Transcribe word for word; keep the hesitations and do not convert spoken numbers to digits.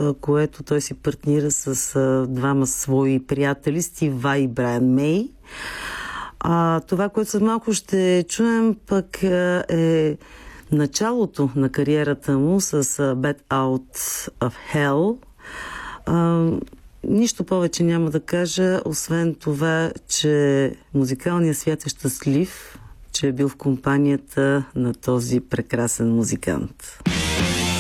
в което той си партнира с а, двама свои приятели, Стив Vai и Брайан Мей. А, това, което след малко ще чуем, пък е началото на кариерата му с Bad Out of Hell. А, нищо повече няма да кажа, освен това, че музикалният свят е щастлив, че е бил в компанията на този прекрасен музикант.